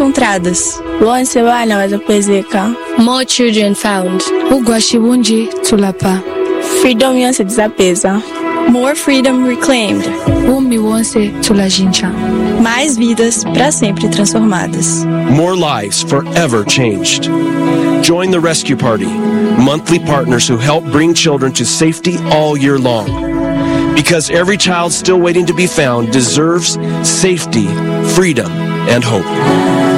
encontradas. Wonse wazopezeka. More children found. Ugwashibunji tulapa. Freedom yonse desapesa. More freedom reclaimed. Umi wonse tulajincha. Mais vidas para sempre transformadas. More lives forever changed. Join the Rescue Party, monthly partners who help bring children to safety all year long. Because every child still waiting to be found deserves safety, freedom, and hope.